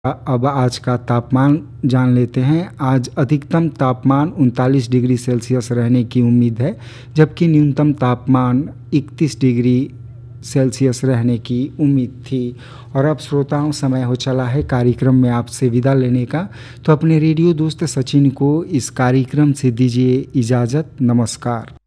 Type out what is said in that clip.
अब आज का तापमान जान लेते हैं। आज अधिकतम तापमान 39 डिग्री सेल्सियस रहने की उम्मीद है, जबकि न्यूनतम तापमान 31 डिग्री सेल्सियस रहने की उम्मीद थी। और अब श्रोताओं, समय हो चला है कार्यक्रम में आपसे विदा लेने का। तो अपने रेडियो दोस्त सचिन को इस कार्यक्रम से दीजिए इजाज़त। नमस्कार।